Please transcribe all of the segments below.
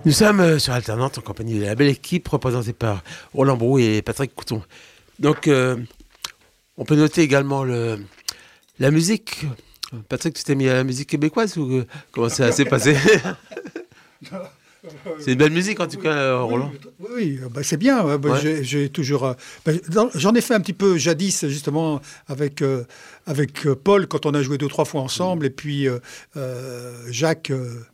Nous sommes sur Alternante en compagnie de la belle équipe représentée par Roland Brou et Patrick Couton. Donc, on peut noter également la musique. Patrick, tu t'es mis à la musique québécoise ou comment ça s'est passé? C'est une belle musique en tout cas, Roland. Oui, c'est bien. Ouais. J'ai toujours. J'en ai fait un petit peu jadis, justement, avec Paul, quand on a joué 2-3 fois ensemble, et puis Jacques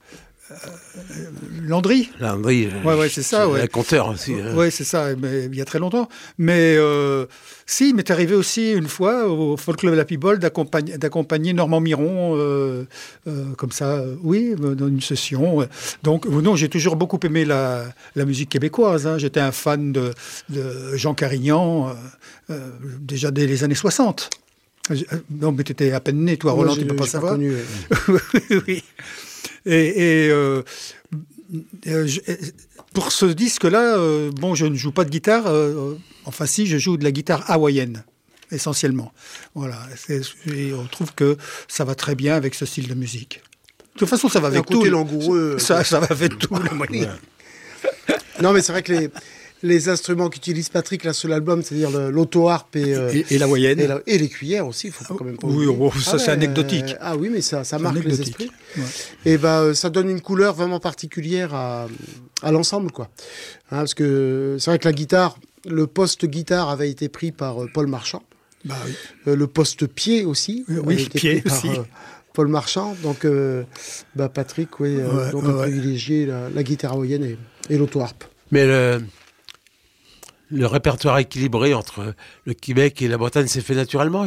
Landry. Landry, Ouais, c'est ça. Ouais. Un conteur aussi. Ouais, c'est ça, mais il y a très longtemps. Mais si, il m'est arrivé aussi une fois au Folk Club de la Pibole d'accompagner Normand Miron, comme ça, oui, dans une session. Donc, non, j'ai toujours beaucoup aimé la musique québécoise. Hein. J'étais un fan de Jean Carignan, déjà dès les années 60. Non, mais tu étais à peine né, toi, Roland, tu ne peux pas savoir. Connu, Oui. Pour ce disque-là, je ne joue pas de guitare. Enfin, si, je joue de la guitare hawaïenne, essentiellement. Voilà. Et on trouve que ça va très bien avec ce style de musique. De toute façon, ça va avec tout. Langoureux. Ça va avec tout. Ouais. Non, mais c'est vrai que les instruments qu'utilise Patrick là sur l'album, c'est-à-dire l'auto-harpe Et la hawaïenne. et les cuillères aussi, il faut quand même pas Oui, oublier. ça c'est anecdotique. Oui, mais ça marque les anecdotique. esprits. Ouais. Et ça donne une couleur vraiment particulière à l'ensemble, quoi. Hein, parce que c'est vrai que la guitare, le poste guitare avait été pris par Paul Marchand. Bah, oui. Le poste pied aussi. Oui, avait été pied pris aussi. par Paul Marchand. Donc, Patrick, a privilégié la guitare hawaïenne et l'auto-harpe. Mais le répertoire équilibré entre le Québec et la Bretagne s'est fait naturellement.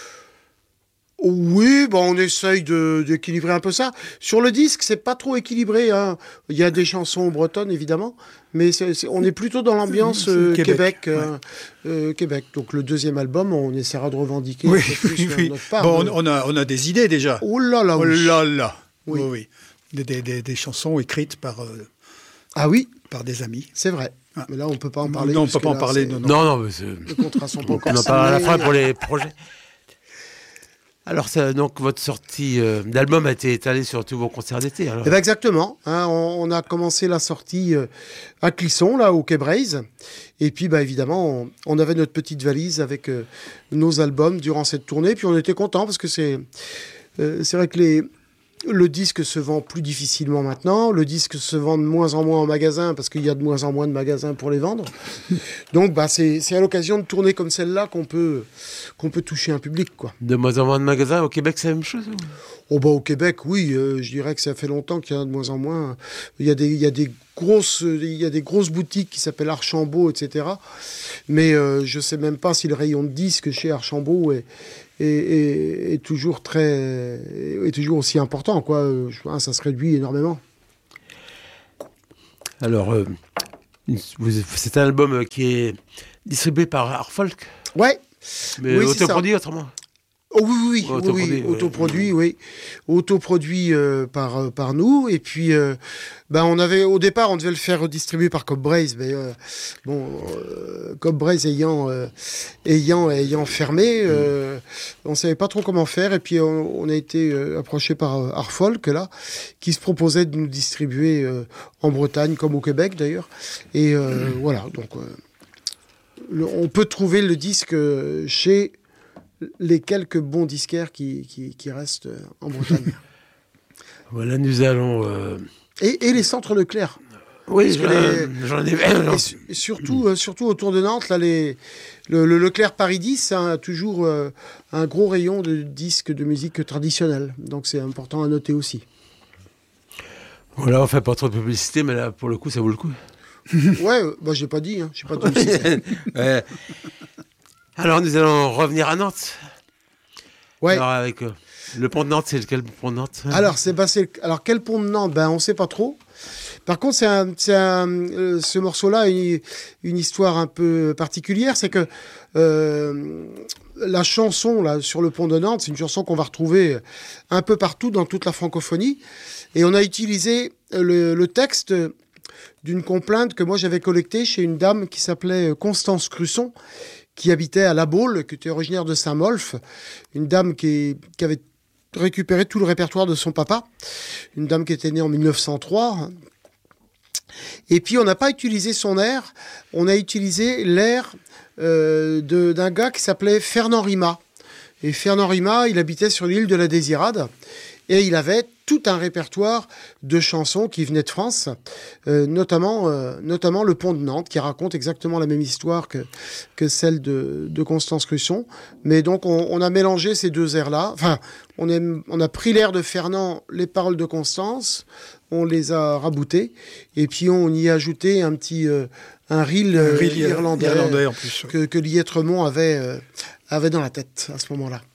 Oui, on essaye d'équilibrer un peu ça. Sur le disque, c'est pas trop équilibré. Hein. Il y a des chansons bretonnes, évidemment, mais on est plutôt dans l'ambiance Québec. Québec. Donc le deuxième album, on essaiera de revendiquer un peu plus notre part. On a des idées déjà. Oh là là, Oh oui. là là. Oui. Oui. Des chansons écrites par des amis. C'est vrai. Ah. Mais là, on peut pas en parler. Non, on peut pas en parler. Non, mais c'est... Les contrats sont pas encore On en parlera à la signés. fin pour les projets. Alors, donc, votre sortie d'album a été étalée sur tous vos concerts d'été. Alors. Exactement. Hein, on a commencé la sortie à Clisson, là, au Quai Braise. Et puis, évidemment, on avait notre petite valise avec nos albums durant cette tournée. Puis, on était contents parce que c'est vrai que le disque se vend plus difficilement maintenant. Le disque se vend de moins en moins en magasin parce qu'il y a de moins en moins de magasins pour les vendre. Donc, c'est à l'occasion de tournées comme celle-là qu'on peut toucher un public, quoi. De moins en moins de magasins. Au Québec, c'est la même chose? Au Québec, oui. Je dirais que ça fait longtemps qu'il y en a de moins en moins. Il y a des grosses boutiques qui s'appellent Archambault, etc. Mais je sais même pas si le rayon de disques chez Archambault est toujours aussi important, quoi. Ça se réduit énormément. Alors, c'est un album qui est distribué par Art Folk. Ouais. Mais Oui, c'est autoproduit autrement. Oh, oui, Autoproduit, autoproduit par nous. Et puis, au départ, on devait le faire distribuer par Cobb Braze, mais Cobb Braze ayant fermé, on savait pas trop comment faire. Et puis, on a été approché par Art Folk, là, qui se proposait de nous distribuer en Bretagne, comme au Québec d'ailleurs. Et voilà, donc on peut trouver le disque chez les quelques bons disquaires qui restent en Bretagne. Voilà, nous allons... Et les centres Leclerc. Oui, j'en ai... Et surtout autour de Nantes, là, le Leclerc Paris 10 a toujours un gros rayon de disques de musique traditionnelle. Donc c'est important à noter aussi. Voilà, on fait pas trop de publicité, mais là, pour le coup, ça vaut le coup. Ouais, j'ai pas dit. J'ai pas dit. Ouais. Alors, nous allons revenir à Nantes. Ouais. Alors, avec le pont de Nantes, c'est lequel pont de Nantes? Alors, quel pont de Nantes? On sait pas trop. Par contre, ce morceau-là a une histoire un peu particulière. C'est que la chanson là, sur le pont de Nantes, c'est une chanson qu'on va retrouver un peu partout dans toute la francophonie. Et on a utilisé le texte d'une complainte que moi j'avais collectée chez une dame qui s'appelait Constance Crusson, qui habitait à La Baule, qui était originaire de Saint-Molf, une dame qui avait récupéré tout le répertoire de son papa, une dame qui était née en 1903, Et puis, on n'a pas utilisé son air, on a utilisé l'air d'un gars qui s'appelait Fernand Rima. Et Fernand Rima, il habitait sur l'île de la Désirade. Et il avait tout un répertoire de chansons qui venaient de France, notamment Le Pont de Nantes, qui raconte exactement la même histoire que celle de Constance Cruçon. Mais donc, on a mélangé ces deux airs-là. Enfin, on a pris l'air de Fernand, les paroles de Constance, on les a raboutées, et puis on y a ajouté un petit... un reel irlandais en plus, que Liette Remond avait dans la tête à ce moment-là.